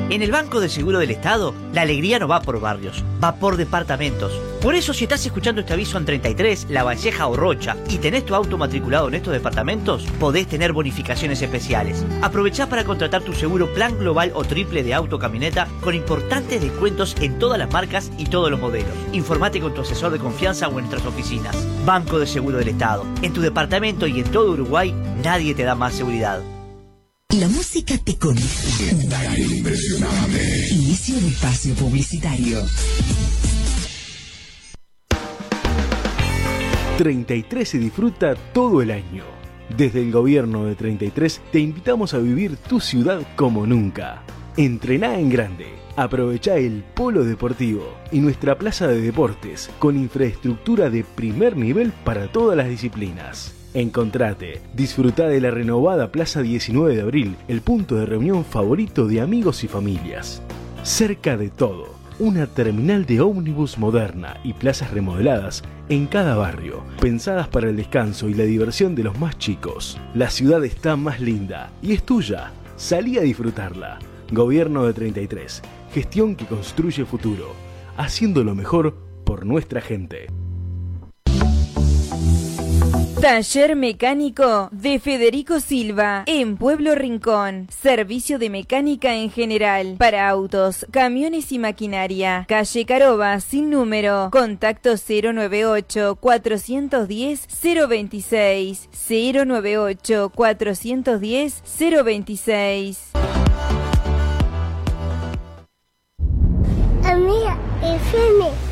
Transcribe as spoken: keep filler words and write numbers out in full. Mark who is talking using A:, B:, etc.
A: En el Banco de Seguro del Estado, la alegría no va por barrios, va por departamentos. Por eso, si estás escuchando este aviso en treinta y tres, La Valleja o Rocha y tenés tu auto matriculado en estos departamentos, podés tener bonificaciones especiales. Aprovechá para contratar tu seguro plan global o triple de auto camioneta con importantes descuentos en todas las marcas y todos los modelos. Informate con tu asesor de confianza o en nuestras oficinas. Banco de Seguro del Estado. En tu departamento y en todo Uruguay, nadie te da más seguridad.
B: La música te conecta.
C: Está impresionante.
B: Inicio de espacio publicitario.
D: treinta y tres se disfruta todo el año. Desde el gobierno de treinta y tres te invitamos a vivir tu ciudad como nunca. Entrená en grande. Aprovechá el polo deportivo y nuestra plaza de deportes con infraestructura de primer nivel para todas las disciplinas. Encontrate, disfrutá de la renovada Plaza diecinueve de abril, el punto de reunión favorito de amigos y familias. Cerca de todo, una terminal de ómnibus moderna y plazas remodeladas en cada barrio, pensadas para el descanso y la diversión de los más chicos. La ciudad está más linda y es tuya. Salí a disfrutarla. Gobierno de treinta y tres, gestión que construye futuro, haciendo lo mejor por nuestra gente.
E: Taller Mecánico de Federico Silva, en Pueblo Rincón. Servicio de mecánica en general, para autos, camiones y maquinaria. Calle Caroba, sin número. Contacto cero nueve ocho, cuatro uno cero, cero dos seis. cero nueve ocho, cuatro uno cero, cero dos seis.
F: Amiga, F M.